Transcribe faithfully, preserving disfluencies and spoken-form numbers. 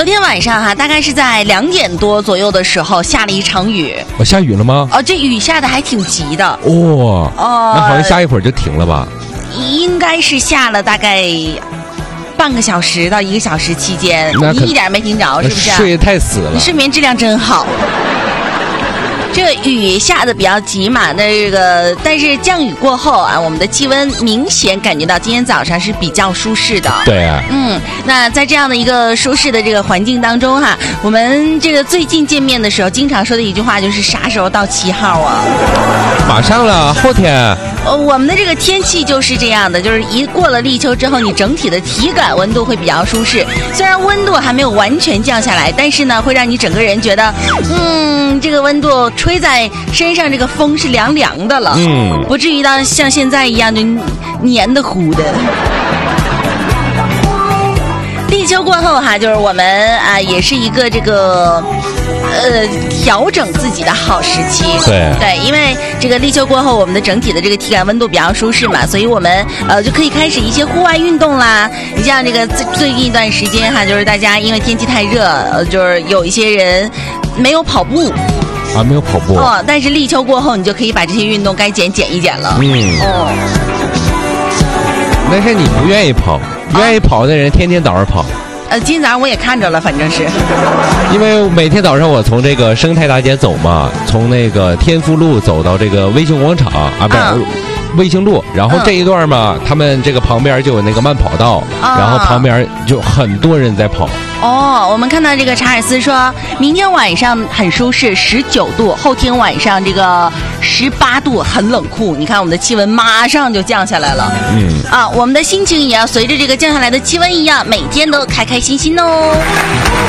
天晚上哈、啊，大概是在两点多左右的时候下了一场雨。 我、哦、下雨了吗？ 哦，这雨下的还挺急的。 哇、哦，哦，那好像下一会儿就停了吧？ 应该是下了大概半个小时到一个小时期间，你一点没听着，是不是？ 睡得太死了， 你睡眠质量真好。这个雨下的比较急嘛，那这个但是降雨过后啊，我们的气温明显感觉到今天早上是比较舒适的。 对啊， 嗯，那在这样的一个舒适的这个环境当中哈，我们这个最近见面的时候，经常说的一句话就是啥时候到七号啊？ 马上了，后天。 呃，我们的这个天气就是这样的，就是一过了立秋之后，你整体的体感温度会比较舒适。虽然温度还没有完全降下来，但是呢，会让你整个人觉得，嗯，这个温度吹在身上，这个风是凉凉的了，嗯，不至于到像现在一样就黏的糊的。立秋过后哈，就是我们啊，也是一个这个呃调整自己的好时期。 对对，因为这个立秋过后，我们的整体的这个体感温度比较舒适嘛，所以我们呃就可以开始一些户外运动啦。你像这个最最近一段时间哈，就是大家因为天气太热，呃，就是有一些人没有跑步。 啊，没有跑步哦，但是立秋过后，你就可以把这些运动该减减一减了。 嗯，哦，那是你不愿意跑，愿意跑的人天天早上跑。 呃，今天早上我也看着了，反正是。 因为每天早上我从这个生态大街走嘛，从那个天福路走到这个卫星广场啊，不是。嗯卫星路，然后这一段嘛、嗯，他们这个旁边就有那个慢跑道、哦，然后旁边就很多人在跑。 哦，我们看到这个查尔斯说，明天晚上很舒适，十九度；后天晚上这个十八度，很冷酷。你看我们的气温马上就降下来了。嗯，啊，我们的心情也要随着这个降下来的气温一样，每天都开开心心哦。